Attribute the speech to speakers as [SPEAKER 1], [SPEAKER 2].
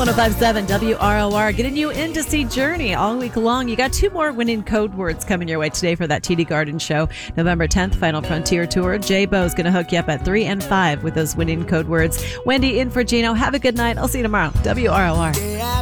[SPEAKER 1] 105.7 WROR, getting you in to see Journey all week long. You got 2 more winning code words coming your way today for that TD Garden show. November 10th, Final Frontier Tour. J-Bo's going to hook you up at 3 and 5 with those winning code words. Wendy in for Gino. Have a good night. I'll see you tomorrow. WROR.